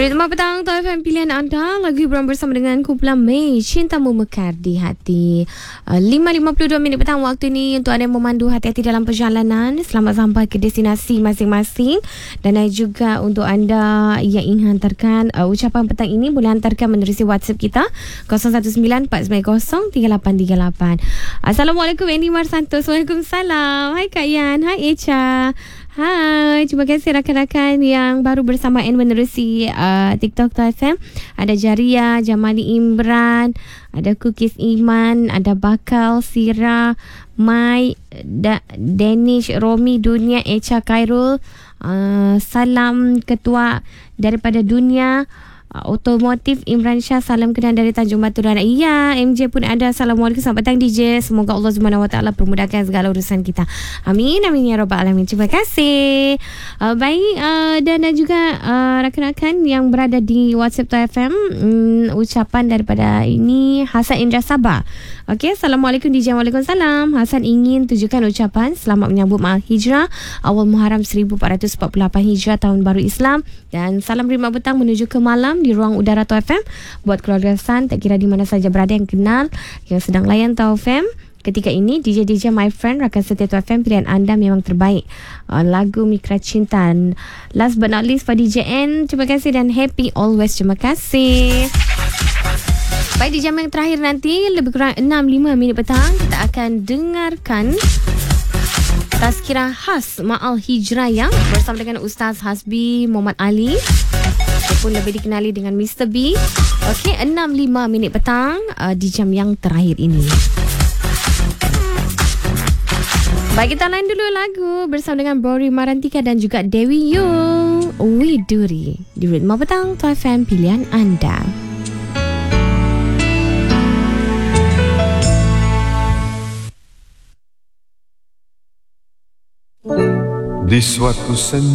Ritma petang Toh FM pilihan anda. Lagu hiburan bersama dengan kumpulan Mei, Cintamu Mekar di Hati. 5.52 minit petang waktu ni untuk anda yang memandu, hati-hati dalam perjalanan. Selamat sampai ke destinasi masing-masing. Dan juga untuk anda yang ingin hantarkan ucapan petang ini, boleh hantarkan menerusi WhatsApp kita 0198903838. Assalamualaikum Andy Marsantos. Waalaikumsalam. Hai Kak Yan. Hai Echa. Hai, terima kasih rakan-rakan yang baru bersamaan menerusi TikTok Toh FM. Ada Jaria, Jamali Imran, ada Kukis Iman, ada Bakal, Sira, Mai, Danish, Romi, Dunia, Echa, Khairul. Salam ketua daripada Dunia Otomotif Imran Shah, salam kenal dari Tanjung Batu. Dan iya, MJ pun ada. Assalamualaikum, selamat petang DJ. Semoga Allah SWT permudahkan segala urusan kita. Amin, amin ya rabbal alamin. Terima kasih. Baik, dan juga rakan-rakan yang berada di WhatsApp Toh FM, ucapan daripada ini Hasan Indra Sabah. Okey, Assalamualaikum DJ. Waalaikumsalam. Hasan ingin tujukan ucapan selamat menyambut Ma'al Hijrah awal Muharram 1448 Hijrah, tahun baru Islam. Dan salam rimah petang menuju ke malam di ruang udara Toh FM buat keluarga San, tak kira di mana saja berada yang kenal, yang sedang layan Toh FM. Ketika ini DJ my friend, rakan setia Toh FM, pilihan anda memang terbaik. Lagu Mikra Cinta. Last but not least for DJ N, terima kasih dan happy always. Terima kasih. Baik, di jam yang terakhir nanti lebih kurang 6.5 minit petang kita akan dengarkan tazkirah khas Ma'al Hijrah yang bersama dengan Ustaz Hasbi Muhammad Ali, pun lebih dikenali dengan Mr. B. Okey, 6.5 minit petang di jam yang terakhir ini. Baik, kita lain dulu lagu bersama dengan Bori Marantika dan juga Dewi Yung, Widuri di Ritma Petang Toh FM pilihan anda. Di suatu